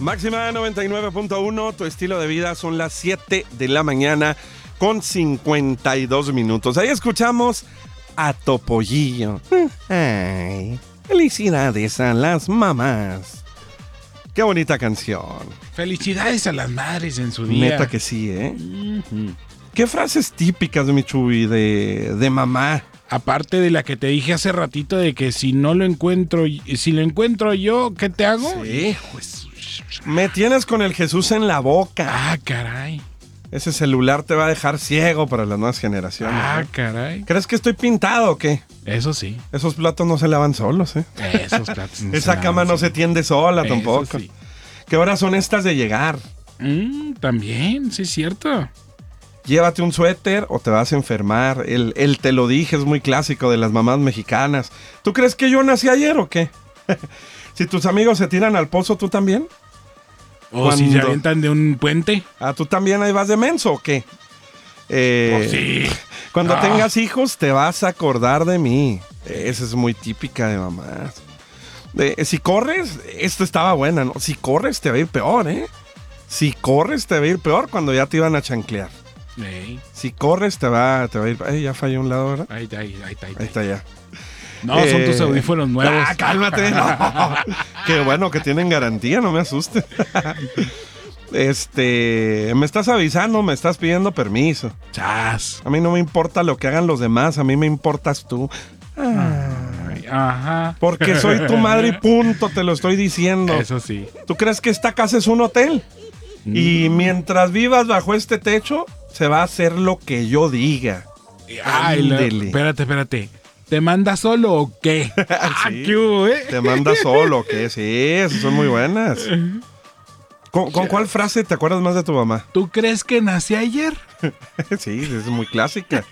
Máxima 99.1, tu estilo de vida, son las 7 de la mañana con 52 minutos. Ahí escuchamos a Topollillo. Ay, felicidades a las mamás. Qué bonita canción. Felicidades a las madres en su día. Neta que sí, ¿eh? Uh-huh. ¿Qué frases típicas, mi Chuy, de mamá? Aparte de la que te dije hace ratito de que si no lo encuentro, si lo encuentro yo, ¿qué te hago? Sí. Me tienes con el Jesús en la boca. Ah, caray. Ese celular te va a dejar ciego para las nuevas generaciones. Ah, ¿eh? Caray. ¿Crees que estoy pintado o qué? Eso sí. Esos platos no se lavan solos, ¿eh? Esos platos no Esa cama no se tiende sola tampoco. Sí. ¿Qué horas son estas de llegar? También, sí es cierto. Llévate un suéter o te vas a enfermar. El te lo dije es muy clásico de las mamás mexicanas. ¿Tú crees que yo nací ayer o qué? Si tus amigos se tiran al pozo, ¿tú también? O si se avientan de un puente. Ah, ¿tú también ahí vas de menso o qué? Sí. Cuando tengas hijos te vas a acordar de mí. Esa es muy típica de mamás. Si corres, esto estaba buena, ¿no? Si corres te va a ir peor, ¿eh? Si corres te va a ir peor cuando ya te iban a chanclear. Hey. Si corres te va a ir... ya falló un lado, ¿verdad? Ahí está ya. No, son tus audífonos nuevos. Cálmate. No. Qué bueno que tienen garantía, no me asustes. Me estás avisando, me estás pidiendo permiso. Chas. A mí no me importa lo que hagan los demás, a mí me importas tú. Ajá. Porque soy tu madre y punto, te lo estoy diciendo. Eso sí. ¿Tú crees que esta casa es un hotel? Y mientras vivas bajo este techo, se va a hacer lo que yo diga. Espérate. ¿Te manda solo o qué? Sí, ¿te manda solo o qué? Sí, esas son muy buenas. ¿Con cuál frase te acuerdas más de tu mamá? ¿Tú crees que nací ayer? Sí, es muy clásica.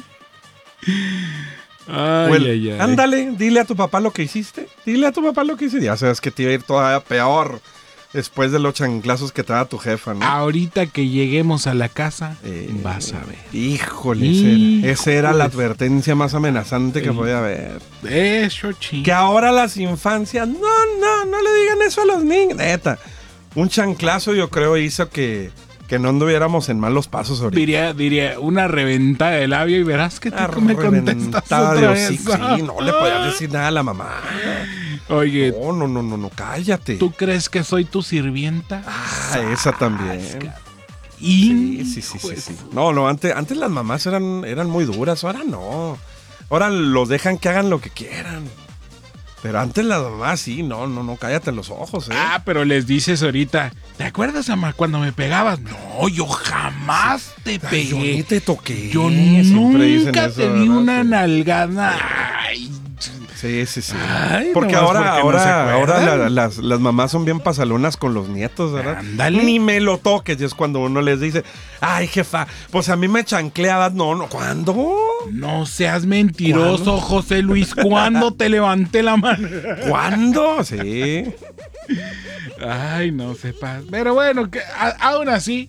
Ay. Ándale, dile a tu papá lo que hiciste. Ya sabes que te iba a ir todavía peor después de los chanclazos que te da tu jefa, ¿no? Ahorita que lleguemos a la casa, vas a ver. Híjole, esa era la advertencia más amenazante que podía haber. Eso, ching. Que ahora las infancias, no le digan eso a los niños. Neta, un chanclazo yo creo hizo que no anduviéramos en malos pasos ahorita. Diría una reventada de labio y verás que tú me contestas otra vez. Sí, no le podías decir nada a la mamá. Oye. No, cállate. ¿Tú crees que soy tu sirvienta? Esa también. Sí. No, antes las mamás eran muy duras, ahora no. Ahora los dejan que hagan lo que quieran. Pero antes las mamás sí, no, cállate los ojos, ¿eh? Pero les dices ahorita, ¿te acuerdas, mamá, cuando me pegabas? No, yo jamás te pegué. Yo ni te toqué. Yo nunca te di una nalgada. Ay. Sí. Ay, porque ahora las mamás son bien pasalonas con los nietos, ¿verdad? Ándale. Ni me lo toques. Y es cuando uno les dice, ay, jefa, pues a mí me chancleabas. No, ¿cuándo? No seas mentiroso, ¿cuándo? José Luis, ¿cuándo te levanté la mano? ¿Cuándo? Sí. Ay, no sepas. Pero bueno, aún así,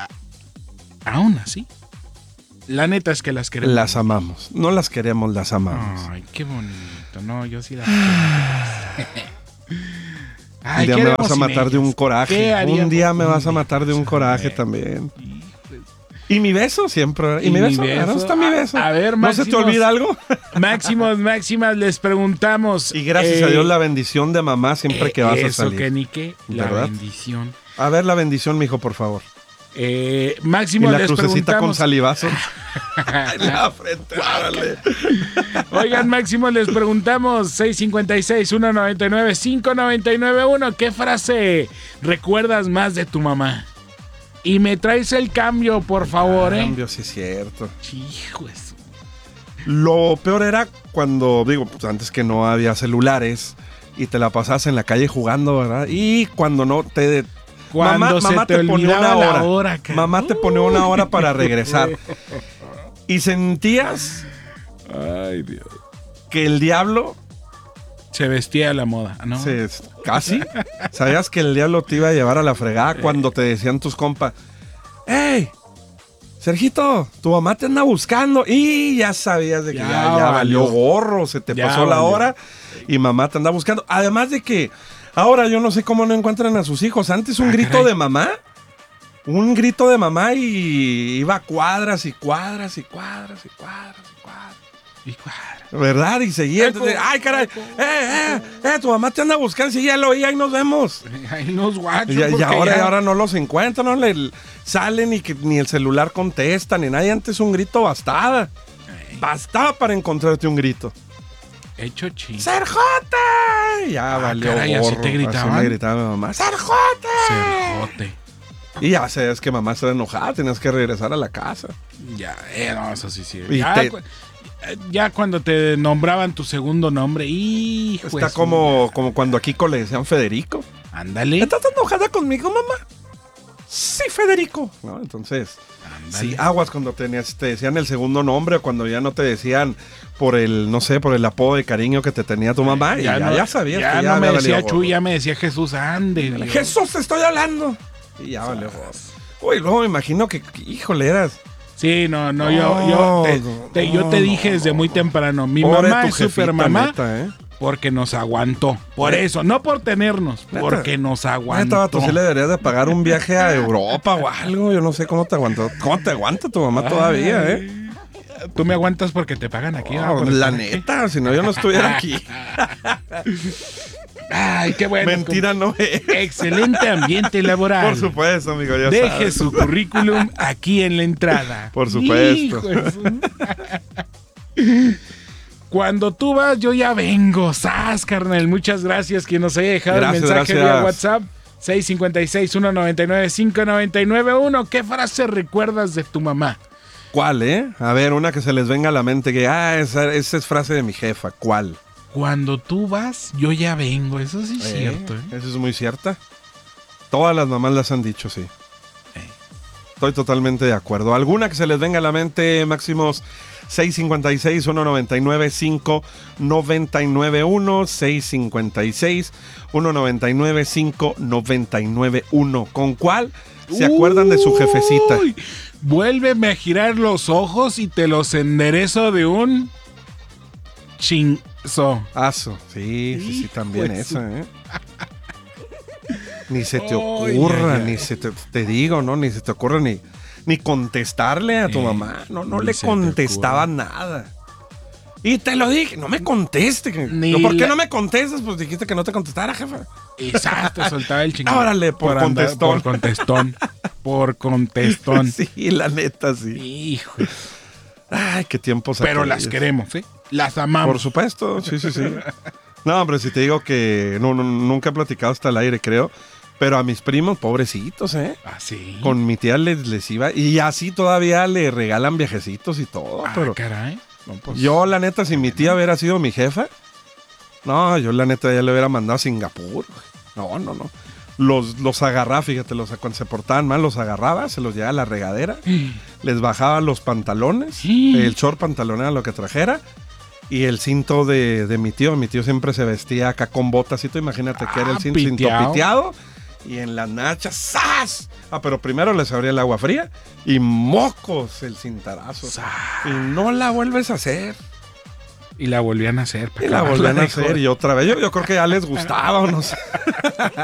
la neta es que las queremos. Las amamos. No las queremos, las amamos. Ay, qué bonito. No, yo sí las quiero. Un día me vas a matar de un coraje. Un día me vas a matar de un coraje también. Y mi beso siempre. ¿Y mi beso? ¿Dónde está mi beso? A ver, ¿no se te olvida algo? Máximas, les preguntamos. Y gracias a Dios la bendición de mamá siempre que vas a salir. Eso, que ni qué. La bendición. A ver la bendición, mijo, por favor. Máximo, y la les crucecita preguntamos con salivazo en la frente. Oigan, Máximo, les preguntamos 656-199-5991. ¿Qué frase recuerdas más de tu mamá? Y me traes el cambio, por favor, Cambio, sí es cierto. Hijo eso. Lo peor era cuando, pues antes que no había celulares y te la pasabas en la calle jugando, ¿verdad? Y cuando no te... Cuando mamá te ponía una hora. Mamá te ponía una hora para regresar. Y sentías... Ay, Dios. Que el diablo... Se vestía a la moda, ¿no? Sí, casi. Sabías que el diablo te iba a llevar a la fregada cuando te decían tus compas, ¡Ey! Sergito, tu mamá te anda buscando. Y ya sabías de que ya valió gorro, se te pasó la hora y mamá te anda buscando. Además de que Ahora yo no sé cómo no encuentran a sus hijos. Antes un grito caray. de mamá. Un grito de mamá y iba cuadras y cuadras y cuadras y cuadras y cuadras. Y cuadra. ¿Verdad? Y seguía. Entonces, ay, caray. Tu mamá te anda buscando. Sí, ya lo oí, ahí nos vemos. Ahí los guachos. Y porque ahora no los encuentran, no le salen y que ni el celular contesta, ni nada. Y antes un grito bastaba. Bastaba para encontrarte un grito. Hecho chiste. ¡Serjote! Ya valió caray, ¿así gorro. te gritaban? Así me gritaba mi mamá. ¡Serjote! Cerjote. Y ya sabes que mamá estaba enojada, tenías que regresar a la casa. Ya, no, eso sí, sí. Y Ya cuando te nombraban tu segundo nombre, hijo. Está como cuando a Kiko le decían Federico. Ándale. ¿Estás enojada conmigo, mamá? Sí, Federico. ¿No? Entonces, Ándale. sí, aguas cuando te decían el segundo nombre o cuando ya no te decían por el, no sé, por el apodo de cariño que te tenía tu mamá. Y ya sabías ya que no me había decía valido Chuy, gorro. ya me decía Jesús, ande. Jesús, te estoy hablando. Y ya valió gorro. Uy, luego me imagino que, híjole, eras. Sí, no, No, yo te dije desde muy temprano, mi Pobre mamá tu es super jefita, mamá neta, porque nos aguantó. Por eso, no por tenernos, Neta. porque nos Neta, aguantó. vato, sí le deberías de pagar un viaje a Europa o algo. Yo no sé cómo te aguantó. ¿Cómo te aguanta tu mamá todavía, eh? Tú me aguantas porque te pagan aquí. No, Por la estar aquí. neta, si no yo no estuviera aquí. Ay, qué bueno. Mentira no es. Excelente ambiente laboral. Por supuesto, amigo, ya Deje sabes. su currículum aquí en la entrada. Por supuesto. Hijo de su- Cuando tú vas, yo ya vengo. ¡Sas, carnal! Muchas gracias quien nos haya dejado Gracias, el mensaje gracias. vía WhatsApp. 656-199-5991. ¿Qué frase recuerdas de tu mamá? ¿Cuál, A ver, una que se les venga a la mente que, esa es frase de mi jefa. ¿Cuál? Cuando tú vas, yo ya vengo. Eso sí es cierto. Eso es muy cierta. Todas las mamás las han dicho, sí. Estoy totalmente de acuerdo. ¿Alguna que se les venga a la mente, Máximos? 656-199-5991. 656-199-5991. ¿Con cuál se acuerdan de su jefecita? Uy, vuélveme a girar los ojos y te los enderezo de un chinzo. Aso. Sí, Hijo también de esa, Ni se te Ay, ocurra, ay, ay. ni se te digo, ¿no? Ni se te ocurra ni contestarle a tu mamá. No ni le se te contestaba nada. Y te lo dije, no me conteste. Ni ¿Por qué la- no me contestas? Pues dijiste que no te contestara, jefa. Exacto, soltaba el chingado. Órale, por contestón. Por contestón. Por contestón. Sí, la neta, sí. Hijo. Ay, qué tiempos Pero aquellos. las queremos, ¿sí? Las amamos. Por supuesto, sí. No, hombre, si te digo que nunca he platicado hasta el aire, creo. Pero a mis primos, pobrecitos, Así. Con mi tía les iba. Y así todavía le regalan viajecitos y todo. Pero caray. No, pues, yo, la neta, si mi tía hubiera sido mi jefa, no, yo la neta ya le hubiera mandado a Singapur. No. Los agarraba, fíjate, cuando se portaban mal, los agarraba, se los llevaba a la regadera, les bajaba los pantalones, el short pantalonera, lo que trajera, y el cinto de mi tío. Mi tío siempre se vestía acá con botacito, imagínate que era el cinto piteado. piteado, y en las nachas, ¡zas! Pero primero les abría el agua fría, y mocos el cintarazo. ¡zas! Y no la vuelves a hacer. Y la volvían a hacer. Y la volvían a hacer y otra vez. Yo creo que ya les gustaba o no sé.